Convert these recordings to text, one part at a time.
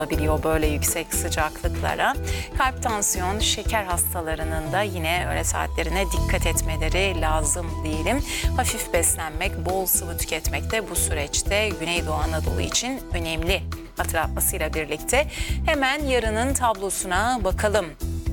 olabiliyor böyle yüksek sıcaklıklara. Kalp, tansiyon, şeker hastalarının da yine öğle saatlerine dikkat etmeleri lazım diyelim. Hafif beslenmek, bol sıvı tüketmek de bu süreçte Güneydoğu Anadolu için önemli hatırlatmasıyla birlikte. Hemen yarının tablosuna bakalım.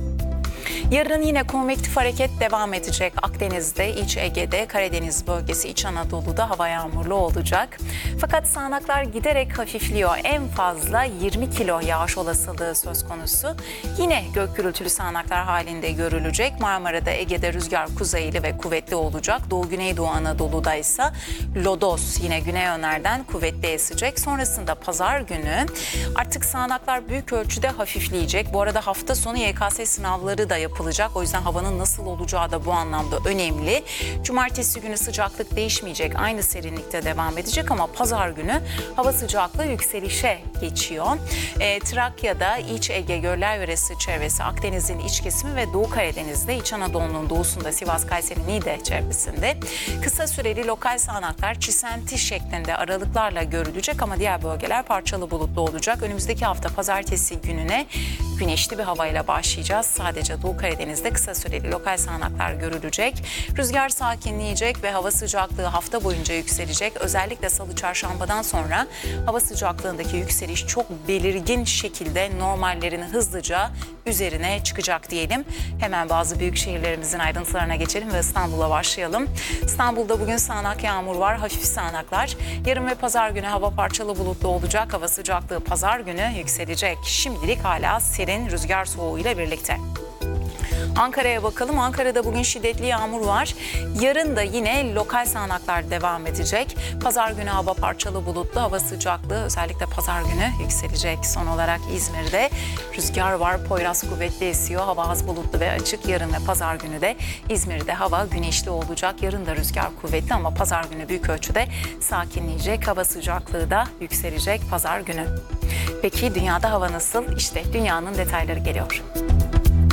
Yarın yine konvektif hareket devam edecek. Akdeniz'de, İç Ege'de, Karadeniz bölgesi, İç Anadolu'da hava yağmurlu olacak. Fakat sağanaklar giderek hafifliyor. En fazla 20 kilo yağış olasılığı söz konusu. Yine gök gürültülü sağanaklar halinde görülecek. Marmara'da, Ege'de rüzgar kuzeyli ve kuvvetli olacak. Doğu Güneydoğu Anadolu'da ise lodos yine güney yönlerden kuvvetli esecek. Sonrasında pazar günü artık sağanaklar büyük ölçüde hafifleyecek. Bu arada hafta sonu YKS sınavları da yapılacak. O yüzden havanın nasıl olacağı da bu anlamda önemli. Cumartesi günü sıcaklık değişmeyecek. Aynı serinlikte devam edecek ama pazar günü hava sıcaklığı yükselişe geçiyor. Trakya'da, İç Ege, Göller Yöresi çevresi, Akdeniz'in iç kesimi ve Doğu Karadeniz'de, İç Anadolu'nun doğusunda, Sivas, Kayseri, Niğde çevresinde kısa süreli lokal sağanaklar çisenti şeklinde aralıklarla görülecek ama diğer bölgeler parçalı bulutlu olacak. Önümüzdeki hafta pazartesi gününe güneşli bir havayla başlayacağız. Sadece Doğu Karadeniz'de kısa süreli lokal sağanaklar görülecek. Rüzgar sakinleyecek ve hava sıcaklığı hafta boyunca yükselecek. Özellikle Salı, Çarşamba'dan sonra hava sıcaklığındaki yükseliş çok belirgin şekilde normallerini hızlıca üzerine çıkacak diyelim. Hemen bazı büyük şehirlerimizin ayrıntılarına geçelim ve İstanbul'a başlayalım. İstanbul'da bugün sağanak yağmur var, hafif sağanaklar. Yarın ve pazar günü hava parçalı bulutlu olacak. Hava sıcaklığı pazar günü yükselecek. Şimdilik hala serin rüzgar soğuğuyla birlikte. Ankara'ya bakalım. Ankara'da bugün şiddetli yağmur var. Yarın da yine lokal sağanaklar devam edecek. Pazar günü hava parçalı bulutlu, hava sıcaklığı özellikle pazar günü yükselecek. Son olarak İzmir'de rüzgar var, Poyraz kuvvetli esiyor. Hava az bulutlu ve açık. Yarın ve pazar günü de İzmir'de hava güneşli olacak. Yarın da rüzgar kuvvetli ama pazar günü büyük ölçüde sakinleyecek. Hava sıcaklığı da yükselecek pazar günü. Peki dünyada hava nasıl? İşte dünyanın detayları geliyor.